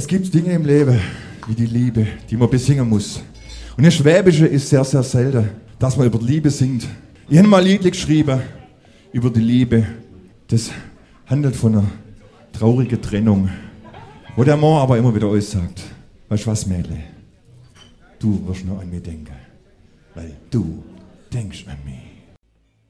Es gibt Dinge im Leben, wie die Liebe, die man besingen muss. Und das Schwäbische ist sehr, sehr selten, dass man über die Liebe singt. Ich habe mal ein Lied geschrieben über die Liebe. Das handelt von einer traurigen Trennung, wo der Mann aber immer wieder alles sagt: Weißt du was, Mädle? Du wirst noch an mich denken, weil du denkst an mich.